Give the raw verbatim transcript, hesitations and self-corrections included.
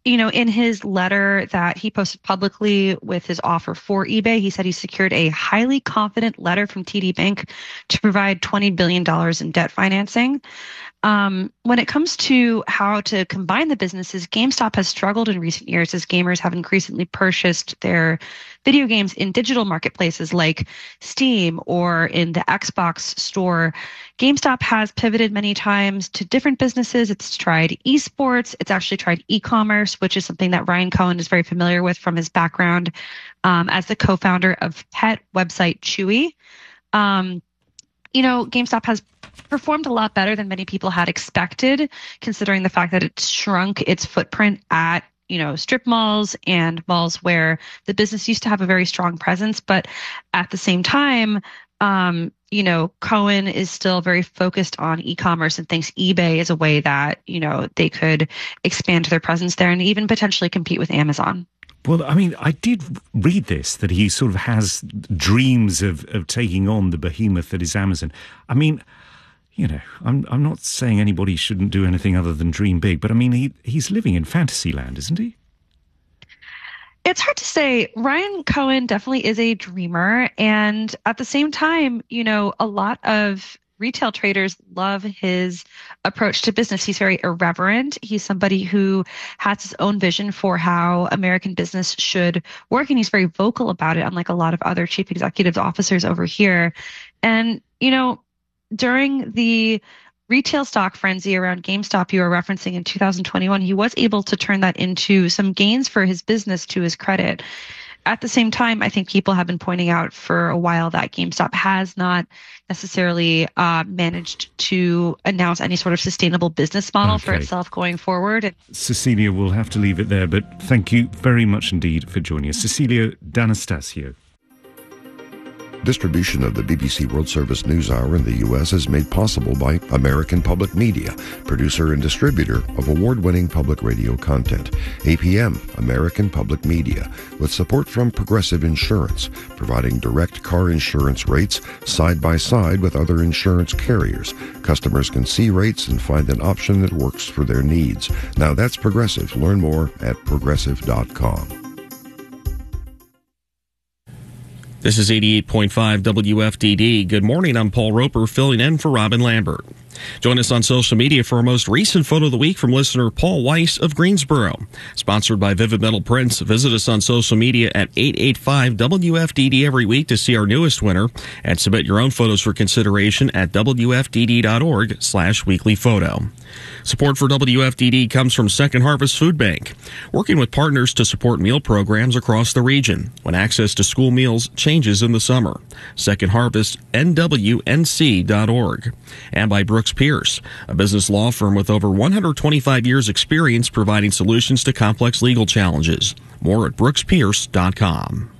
you know, in his letter that he posted publicly with his offer for eBay, he said he secured a highly confident letter from T D Bank to provide twenty billion dollars in debt financing. Um, when it comes to how to combine the businesses, GameStop has struggled in recent years as gamers have increasingly purchased their video games in digital marketplaces like Steam or in the Xbox store. GameStop has pivoted many times to different businesses. It's tried esports. It's actually tried e-commerce, which is something that Ryan Cohen is very familiar with from his background um, as the co-founder of pet website Chewy. Um, you know, GameStop has performed a lot better than many people had expected, considering the fact that it's shrunk its footprint at, you know, strip malls and malls where the business used to have a very strong presence. But at the same time, um, you know, Cohen is still very focused on e-commerce and thinks eBay is a way that, you know, they could expand their presence there and even potentially compete with Amazon. Well, I mean, I did read this, that he sort of has dreams of, of taking on the behemoth that is Amazon. I mean, you know, I'm I'm not saying anybody shouldn't do anything other than dream big, but I mean, he he's living in fantasy land, isn't he? It's hard to say. Ryan Cohen definitely is a dreamer. And at the same time, you know, a lot of retail traders love his approach to business. He's very irreverent. He's somebody who has his own vision for how American business should work. And he's very vocal about it, unlike a lot of other chief executive officers over here. And, you know, during the retail stock frenzy around GameStop you were referencing in two thousand twenty-one, he was able to turn that into some gains for his business to his credit. At the same time, I think people have been pointing out for a while that GameStop has not necessarily uh, managed to announce any sort of sustainable business model okay. for itself going forward. Cecilia, we'll have to leave it there, but thank you very much indeed for joining us. Cecilia D'Anastasio. Distribution of the B B C World Service News Hour in the U S is made possible by American Public Media, producer and distributor of award-winning public radio content. A P M, American Public Media, with support from Progressive Insurance, providing direct car insurance rates side by side with other insurance carriers. Customers can see rates and find an option that works for their needs. Now that's Progressive. Learn more at progressive dot com. This is eighty-eight point five W F D D. Good morning, I'm Paul Roper, filling in for Robin Lambert. Join us on social media for our most recent photo of the week from listener Paul Weiss of Greensboro. Sponsored by Vivid Metal Prints, visit us on social media at eight eight five W F D D every week to see our newest winner, and submit your own photos for consideration at W F D D dot org slash weekly photo. Support for W F D D comes from Second Harvest Food Bank, working with partners to support meal programs across the region when access to school meals changes in the summer. Second Harvest, N W N C dot org. And by Brooks Pierce, a business law firm with over one hundred twenty-five years experience providing solutions to complex legal challenges. More at brooks pierce dot com.